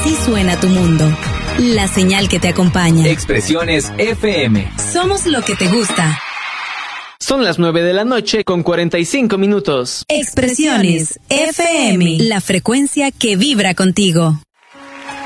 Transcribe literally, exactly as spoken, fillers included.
Así suena tu mundo. La señal que te acompaña. Expresiones F M. Somos lo que te gusta. Son las nueve de la noche con cuarenta y cinco minutos. Expresiones F M. La frecuencia que vibra contigo.